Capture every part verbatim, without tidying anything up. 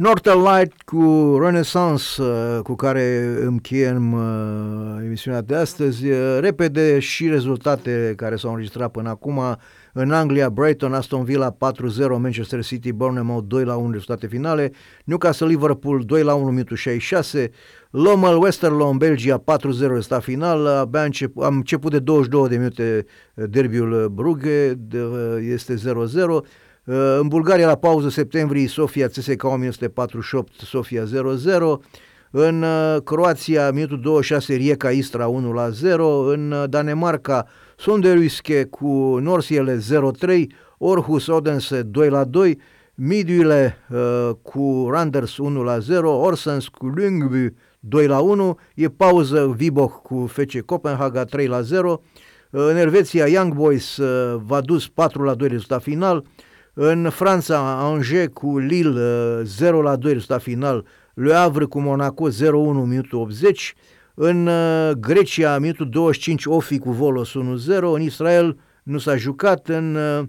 Northern Light cu Renaissance, cu care încheiem emisiunea de astăzi. Repede și rezultate care s-au înregistrat până acum. În Anglia, Brighton, Aston Villa patru zero, Manchester City, Bournemouth doi la unu rezultate finale, Newcastle, Liverpool doi la unu, minutul șaizeci și șase, Lommel, Westerlo în Belgia patru zero rezultat final. Abia încep, am început de douăzeci și două de minute derbiul Brugge, este zero zero. În Bulgaria, la pauză, septembrie, Sofia, C S K A o mie nouă sute patruzeci și opt, Sofia zero zero. În Croația, minutul douăzeci și șase, Rijeka Istra unu la zero. În Danemarca, Sonderjyske cu Nordsjælland zero trei, Aarhus Odense doi la doi, Midtjylland uh, cu Randers unu la zero, Horsens cu Lyngby doi la unu, e pauză Viborg cu F C Copenhaga trei la zero. În Elveția, Young Boys uh, Vaduz patru la doi rezultat final. În Franța, Angers cu Lille zero la doi rezultat final, Le Havre cu Monaco zero unu minutul optzeci. În uh, Grecia, minutul douăzeci și cinci, Ofi cu Volos unu zero. În Israel nu s-a jucat. În uh,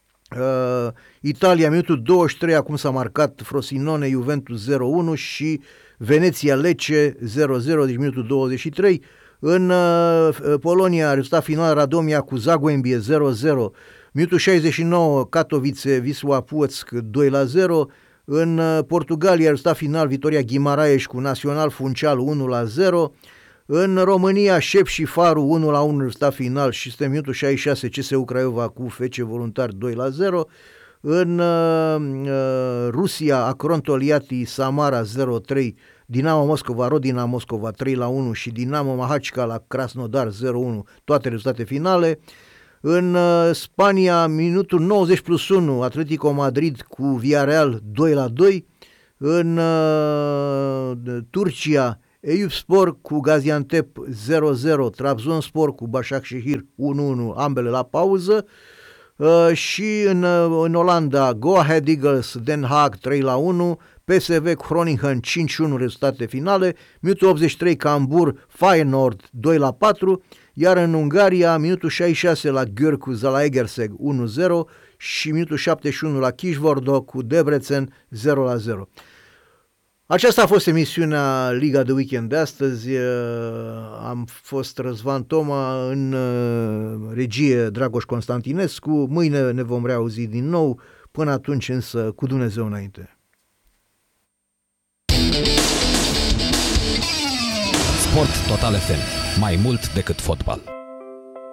uh, Italia, minutul douăzeci și trei, acum s-a marcat Frosinone, Juventus zero unu și Veneția Lecce zero zero, deci minutul douăzeci și trei. În uh, Polonia, rezultat final, Radomia cu Zagłębie zero zero. Minutul șaizeci și nouă, Katowice, Wisła Płock doi la zero. În Portugalia, rezultat final, Vitoria Guimarães cu Național Funchal unu la zero. În România, Șep și Faru unu la unu, rezultat final, și este minutul șaizeci și șase, C S U Craiova cu F C Voluntari doi la zero. În uh, Rusia, Akron Toliati Samara zero trei, Dinamo Moscova Rodina Moscova trei la unu și Dinamo Mahachka la Krasnodar zero unu, toate rezultate finale. În uh, Spania, minutul nouăzeci plus unu, Atletico Madrid cu Villarreal doi la doi. În uh, Turcia, Eyüpspor cu Gaziantep zero zero, Trabzonspor cu Başakşehir unu unu, ambele la pauză. Uh, și în, uh, în Olanda, Go Ahead Eagles Den Haag trei la unu, P S V cu Groningen cinci unu rezultate finale, minutul optzeci și trei, Cambur Feyenoord doi la patru, iar în Ungaria, minutul șaizeci și șase la Győr cu Zalaegerszeg unu zero și minutul șaptezeci și unu la Kisvárda cu Debrecen zero la zero. Aceasta a fost emisiunea Liga de Weekend de astăzi. Am fost Răzvan Toma, în regie Dragoș Constantinescu. Mâine ne vom reauzi din nou. Până atunci însă, cu Dumnezeu înainte. Sport Total F M. Mai mult decât fotbal.